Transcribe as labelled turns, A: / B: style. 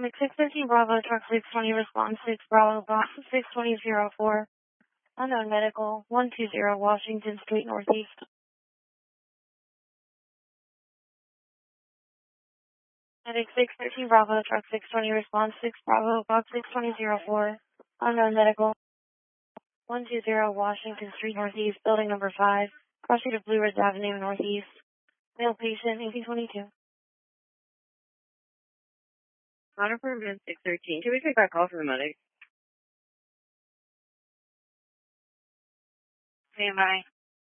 A: 613 Bravo, truck 620, response 6 Bravo, box 62004. Unknown medical, 120 Washington Street Northeast. Medic 613 Bravo, truck 620, response 6 Bravo, box 62004. Unknown medical, 120 Washington Street Northeast, building number 5, cross street of Blue Ridge Avenue Northeast. Male patient, 1822.
B: Connor for 613. Can we take that call from the medic?
A: Stand by.